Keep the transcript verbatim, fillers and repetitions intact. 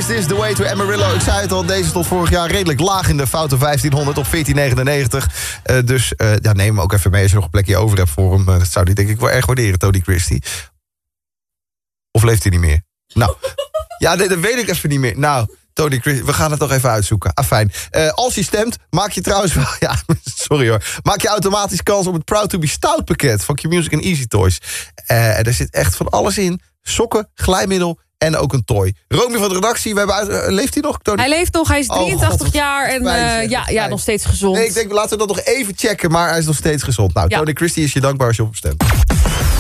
Is This The Way To Amarillo? Ik zei het al, deze stond vorig jaar redelijk laag in de foute vijftienhonderd op veertien negenennegentig. Uh, dus uh, ja, neem hem ook even mee als je nog een plekje over hebt voor hem. Uh, dat zou die denk ik wel erg waarderen, Tony Christie. Of leeft hij niet meer? Nou, ja, nee, dat weet ik even niet meer. Nou, Tony Christie, we gaan het nog even uitzoeken. Afijn. Uh, als je stemt, maak je trouwens wel... Ja, sorry hoor. Maak je automatisch kans op het Proud To Be Stout pakket van Q-Music en Easy Toys. Uh, en er zit echt van alles in. Sokken, glijmiddel en ook een toy. Romy van de redactie, we hebben uit, uh, leeft hij nog, Tony? Hij leeft nog, hij is drieëntachtig oh, jaar en fijn, uh, ja, ja, nog steeds gezond. Nee, ik denk, laten we dat nog even checken, maar hij is nog steeds gezond. Nou, ja. Tony Christie is je dankbaar als je op hem stemt.